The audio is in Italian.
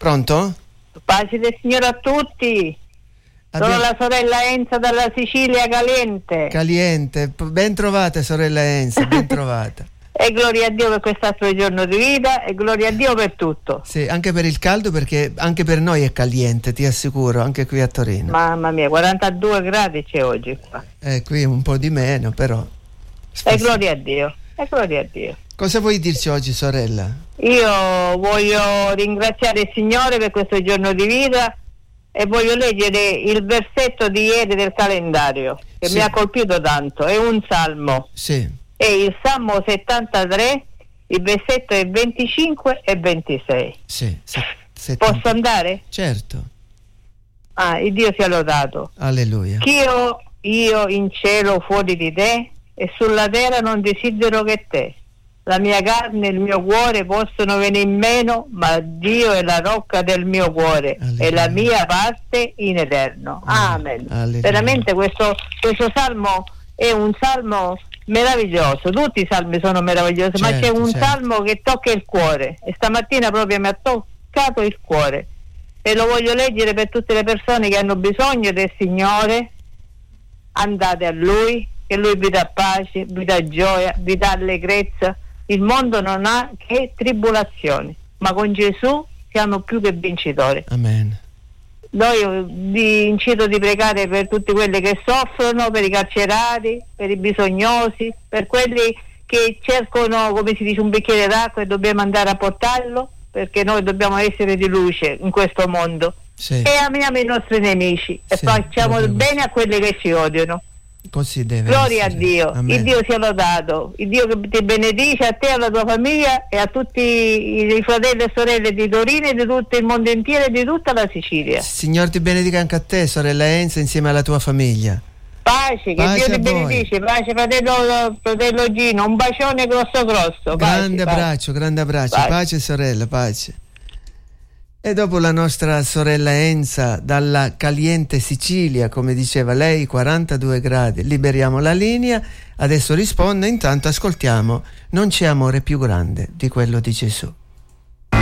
Pronto? Pace del Signore a tutti. Sono la sorella Enza dalla Sicilia Caliente. Caliente, ben trovata sorella Enza, ben trovata. E gloria a Dio per quest'altro giorno di vita e gloria a Dio per tutto. Sì, anche per il caldo, perché anche per noi è caliente, ti assicuro, anche qui a Torino. Mamma mia, 42 gradi c'è oggi qua. Qui un po' di meno, però. E gloria a Dio, e gloria a Dio. Cosa vuoi dirci oggi, sorella? Io voglio ringraziare il Signore per questo giorno di vita e voglio leggere il versetto di ieri del calendario che mi ha colpito tanto. È un salmo. Sì. È il Salmo 73, il versetto è 25 e 26. Sì. Posso andare? Certo. Il Dio sia lodato. Alleluia. Io in cielo fuori di te e sulla terra non desidero che te. La mia carne e il mio cuore possono venire meno, ma Dio è la rocca del mio cuore. Alleluia. E la mia parte in eterno. Amen. Alleluia. Veramente questo salmo è un salmo meraviglioso. Tutti i salmi sono meravigliosi, ma c'è un salmo che tocca il cuore e stamattina proprio mi ha toccato il cuore e lo voglio leggere per tutte le persone che hanno bisogno del Signore. Andate a Lui, che Lui vi dà pace, vi dà gioia, vi dà allegrezza. Il mondo non ha che tribulazioni, ma con Gesù siamo più che vincitori. Amen. Noi vi incito di pregare per tutti quelli che soffrono, per i carcerati, per i bisognosi, per quelli che cercano, come si dice, un bicchiere d'acqua e dobbiamo andare a portarlo, perché noi dobbiamo essere di luce in questo mondo. Sì. E amiamo i nostri nemici e facciamo bene a quelli che ci odiano. Così deve Gloria essere. a Dio. Amen. Il Dio sia lodato, il Dio che ti benedice, a te, alla tua famiglia e a tutti i fratelli e sorelle di Torino e di tutto il mondo intero e di tutta la Sicilia. Signore ti benedica anche a te, sorella Enza, insieme alla tua famiglia. Pace, che Dio ti benedice. Pace, fratello Gino, un bacione grosso. Grande abbraccio. Pace sorella, pace. E dopo la nostra sorella Enza dalla caliente Sicilia, come diceva lei, 42 gradi, liberiamo la linea, adesso risponde, intanto ascoltiamo Non c'è amore più grande di quello di Gesù.